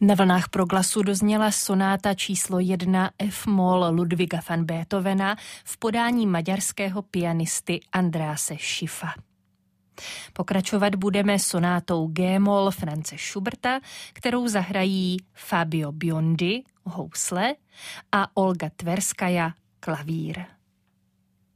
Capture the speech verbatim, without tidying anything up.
Na vlnách Proglasu dozněla sonáta číslo jedna F-moll Ludwiga van Beethovena v podání maďarského pianisty Andráse Schiffa. Pokračovat budeme sonátou G-moll Franze Schuberta, kterou zahrají Fabio Biondi, housle, a Olga Tverskaja, klavír.